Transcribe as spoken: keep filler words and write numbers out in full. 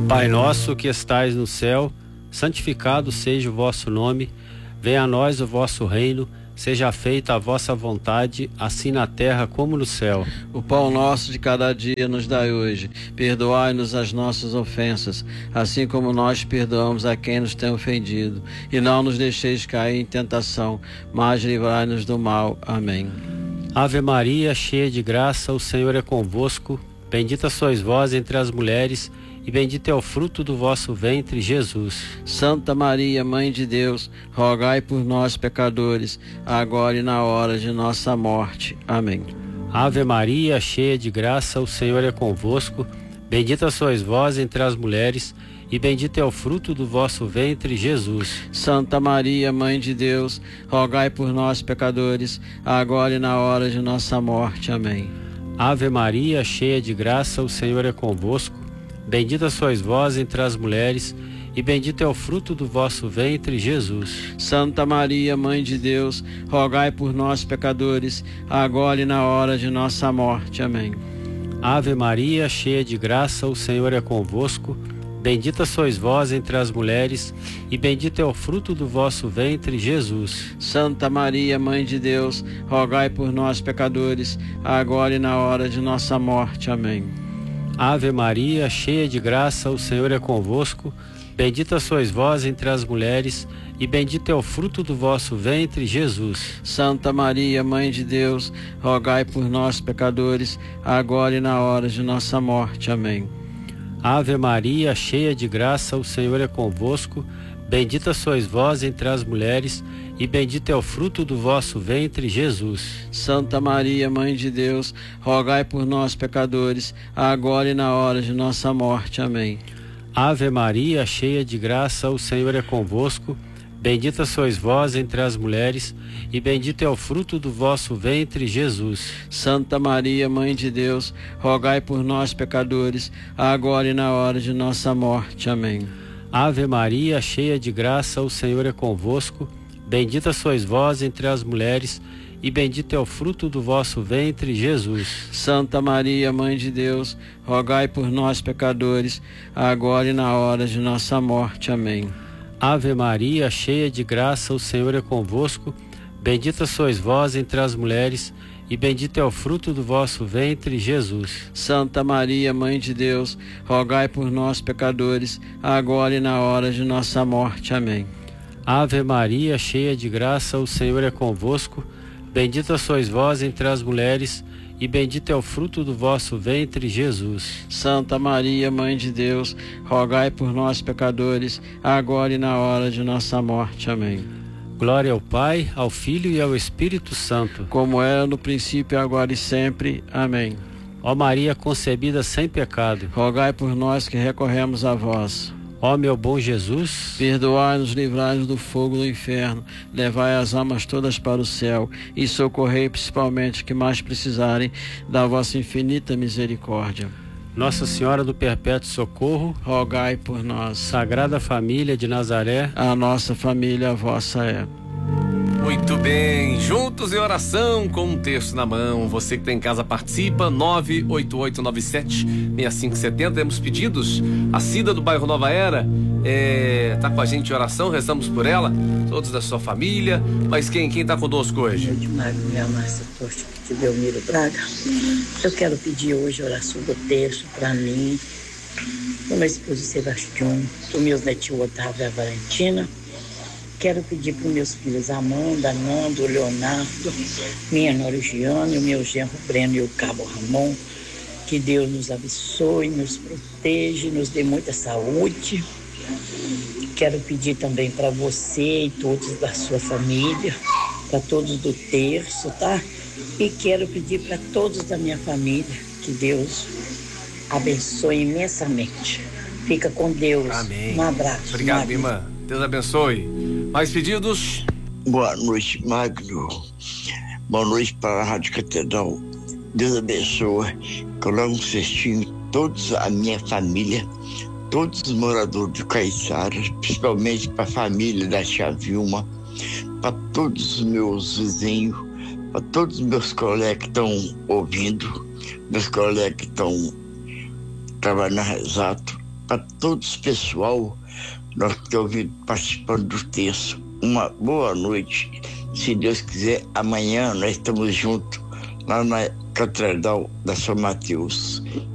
Pai nosso que estais no céu, santificado seja o vosso nome, venha a nós o vosso reino, seja feita a vossa vontade, assim na terra como no céu. O pão nosso de cada dia nos dai hoje. Perdoai-nos as nossas ofensas, assim como nós perdoamos a quem nos tem ofendido. E não nos deixeis cair em tentação, mas livrai-nos do mal. Amém. Ave Maria, cheia de graça, o Senhor é convosco. Bendita sois vós entre as mulheres, e bendito é o fruto do vosso ventre, Jesus. Santa Maria, Mãe de Deus, rogai por nós, pecadores, agora e na hora de nossa morte. Amém. Ave Maria, cheia de graça, o Senhor é convosco. Bendita sois vós entre as mulheres, e bendito é o fruto do vosso ventre, Jesus. Santa Maria, Mãe de Deus, rogai por nós, pecadores, agora e na hora de nossa morte. Amém. Ave Maria, cheia de graça, o Senhor é convosco. Bendita sois vós entre as mulheres, e bendito é o fruto do vosso ventre, Jesus. Santa Maria, Mãe de Deus, rogai por nós, pecadores, agora e na hora de nossa morte. Amém. Ave Maria, cheia de graça, o Senhor é convosco. Bendita sois vós entre as mulheres, e bendito é o fruto do vosso ventre, Jesus. Santa Maria, Mãe de Deus, rogai por nós, pecadores, agora e na hora de nossa morte. Amém. Ave Maria, cheia de graça, o Senhor é convosco. Bendita sois vós entre as mulheres, e bendito é o fruto do vosso ventre, Jesus. Santa Maria, Mãe de Deus, rogai por nós, pecadores, agora e na hora de nossa morte. Amém. Ave Maria, cheia de graça, o Senhor é convosco. Bendita sois vós entre as mulheres, e bendito é o fruto do vosso ventre, Jesus. Santa Maria, Mãe de Deus, rogai por nós, pecadores, agora e na hora de nossa morte. Amém. Ave Maria, cheia de graça, o Senhor é convosco. Bendita sois vós entre as mulheres, e bendito é o fruto do vosso ventre, Jesus. Santa Maria, Mãe de Deus, rogai por nós, pecadores, agora e na hora de nossa morte. Amém. Ave Maria, cheia de graça, o Senhor é convosco. Bendita sois vós entre as mulheres, e bendito é o fruto do vosso ventre, Jesus. Santa Maria, Mãe de Deus, rogai por nós, pecadores, agora e na hora de nossa morte. Amém. Ave Maria, cheia de graça, o Senhor é convosco. Bendita sois vós entre as mulheres, e bendito é o fruto do vosso ventre, Jesus. Santa Maria, Mãe de Deus, rogai por nós, pecadores, agora e na hora de nossa morte. Amém. Ave Maria, cheia de graça, o Senhor é convosco. Bendita sois vós entre as mulheres, e bendito é o fruto do vosso ventre, Jesus. Santa Maria, Mãe de Deus, rogai por nós, pecadores, agora e na hora de nossa morte. Amém. Glória ao Pai, ao Filho e ao Espírito Santo, como era no princípio, agora e sempre. Amém. Ó Maria concebida sem pecado, rogai por nós que recorremos a vós. Ó meu bom Jesus, perdoai-nos, livrai-nos do fogo do inferno, levai as almas todas para o céu e socorrei principalmente que mais precisarem da vossa infinita misericórdia. Nossa Senhora do Perpétuo Socorro, rogai por nós. Sagrada Família de Nazaré, a nossa família a vossa é. Muito bem, juntos em oração com um texto na mão. Você que está em casa participa, nove oito oito nove sete seis cinco sete zero. Temos pedidos. A Cida do bairro Nova Era é, tá com a gente em oração, rezamos por ela, todos da sua família. Mas quem quem está conosco hoje? Eu de Maria Márcia Tocha de Belmiro Braga. Eu quero pedir hoje oração do texto para mim, do meu esposo Sebastião, do meu netinho Otávio e a Valentina. Quero pedir para os meus filhos Amanda, Nando, Leonardo, minha nora Giane, o meu genro Breno e o cabo Ramon. Que Deus nos abençoe, nos proteja, nos dê muita saúde. Quero pedir também para você e todos da sua família, para todos do terço, tá? E quero pedir para todos da minha família, que Deus abençoe imensamente. Fica com Deus. Amém. Um abraço. Obrigado, Magno. irmã. Deus abençoe. Mais pedidos? Boa noite, Magno. Boa noite para a Rádio Catedral. Deus abençoe. Coloque um cestinho todos, a minha família, todos os moradores de Caiçara, principalmente para a família da tia Vilma, para todos os meus vizinhos, para todos os meus colegas que estão ouvindo, meus colegas que estão trabalhando na Resato, para todos o pessoal nós que ouviram participando do texto. Uma boa noite. Se Deus quiser, amanhã nós estamos juntos lá na Catedral da São Mateus.